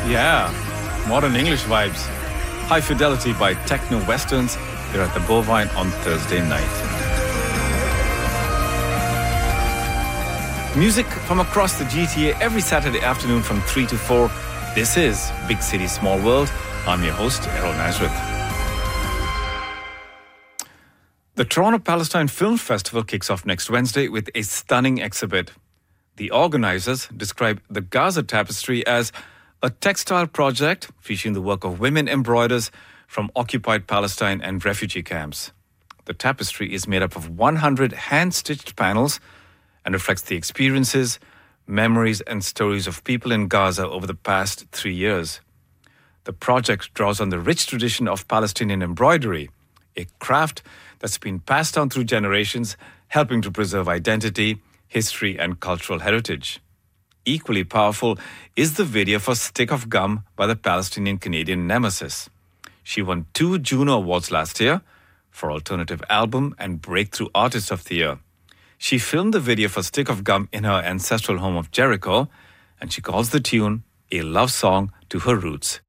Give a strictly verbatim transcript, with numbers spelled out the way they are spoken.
Yeah, modern English vibes. High Fidelity by Techno Westerns. They're at the Bovine on Thursday night. Music from across the G T A every Saturday afternoon from three to four. This is Big City, Small World. I'm your host, Errol Nazareth. The Toronto Palestine Film Festival kicks off next Wednesday with a stunning exhibit. The organizers describe the Gaza Tapestry as a textile project featuring the work of women embroiders from occupied Palestine and refugee camps. The tapestry is made up of one hundred hand-stitched panels and reflects the experiences, memories and stories of people in Gaza over the past three years. The project draws on the rich tradition of Palestinian embroidery, a craft that's been passed down through generations, helping to preserve identity, history and cultural heritage. Equally powerful is the video for Stick of Gum by the Palestinian-Canadian Nemesis. She won two Juno Awards last year for Alternative Album and Breakthrough Artist of the Year. She filmed the video for Stick of Gum in her ancestral home of Jericho, and she calls the tune a love song to her roots.